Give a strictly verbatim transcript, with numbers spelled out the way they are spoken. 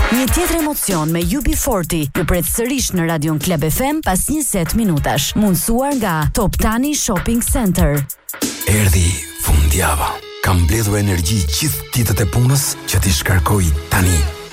Një tjetër emocion me U B forty ju pret sërish në Radion Club F M pas njëzet minutash, mundësuar nga Top Tani Shopping Center. Erdhi fundjava. Kam mbledhur energji gjithë ditët e punës që t'i shkarkoj tani.